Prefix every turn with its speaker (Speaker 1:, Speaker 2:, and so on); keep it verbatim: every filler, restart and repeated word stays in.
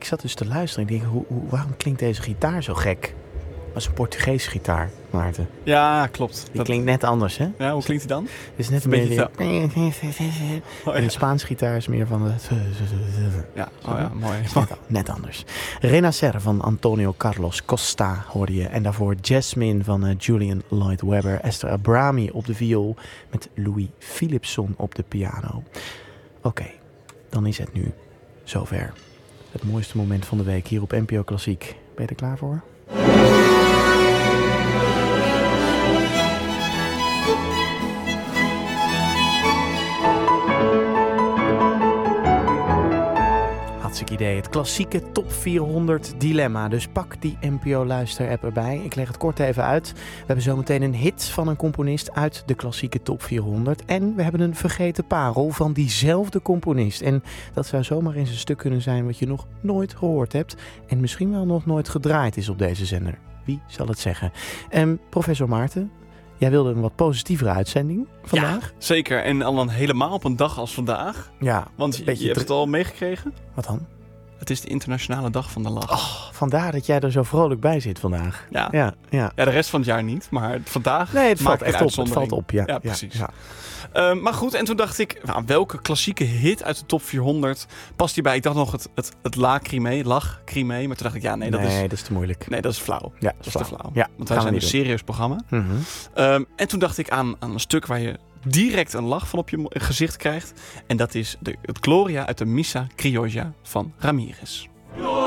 Speaker 1: zat dus te luisteren en ik denk, hoe, hoe, waarom klinkt deze gitaar zo gek? Dat is een Portugese gitaar, Maarten.
Speaker 2: Ja, klopt.
Speaker 1: Die
Speaker 2: Dat...
Speaker 1: klinkt net anders, hè?
Speaker 2: Ja, hoe klinkt hij dan?
Speaker 1: Het is net
Speaker 2: een
Speaker 1: een
Speaker 2: beetje
Speaker 1: beetje...
Speaker 2: Oh,
Speaker 1: En
Speaker 2: ja.
Speaker 1: de Spaanse gitaar is meer van... De...
Speaker 2: Ja, oh, ja mooi.
Speaker 1: Net, net anders. Renacer van Antonio Carlos Costa hoorde je. En daarvoor Jasmine van uh, Julian Lloyd Webber. Esther Abrami op de viool. Met Louis Philipson op de piano. Oké, okay, dan is het nu zover. Het mooiste moment van de week hier op N P O Klassiek. Ben je er klaar voor? Hartstikke idee. Het klassieke top vierhonderd dilemma. Dus pak die N P O luister-app erbij. Ik leg het kort even uit. We hebben zometeen een hit van een componist uit de klassieke top vierhonderd. En we hebben een vergeten parel van diezelfde componist. En dat zou zomaar in zijn stuk kunnen zijn wat je nog nooit gehoord hebt. En misschien wel nog nooit gedraaid is op deze zender. Wie zal het zeggen? Um, professor Maarten, jij wilde een wat positievere uitzending vandaag.
Speaker 2: Ja, zeker. En al dan helemaal op een dag als vandaag.
Speaker 1: Ja,
Speaker 2: Want je, je hebt het al meegekregen.
Speaker 1: Wat dan?
Speaker 2: Het is de internationale dag van de lach.
Speaker 1: Oh, vandaar dat jij er zo vrolijk bij zit vandaag.
Speaker 2: Ja.
Speaker 1: Ja, ja.
Speaker 2: ja de rest van het jaar niet, maar vandaag.
Speaker 1: Nee, het valt echt op. Het
Speaker 2: uitzondering.
Speaker 1: valt op, ja.
Speaker 2: Ja, precies.
Speaker 1: Ja,
Speaker 2: ja. Uh, maar goed, en toen dacht ik, nou, welke klassieke hit uit de top vierhonderd past hierbij? Ik dacht nog het, het, het La-Crimée, Lach-Crimée. Maar toen dacht ik, ja, nee, dat,
Speaker 1: nee,
Speaker 2: is,
Speaker 1: dat is te moeilijk.
Speaker 2: Nee, dat is flauw.
Speaker 1: Ja,
Speaker 2: dat is
Speaker 1: flauw.
Speaker 2: te flauw.
Speaker 1: Ja,
Speaker 2: want wij zijn een serieus programma.
Speaker 1: Mm-hmm.
Speaker 2: Um, en toen dacht ik aan, aan een stuk waar je direct een lach van op je gezicht krijgt. En dat is de, het Gloria uit de Missa Criolla van Ramirez.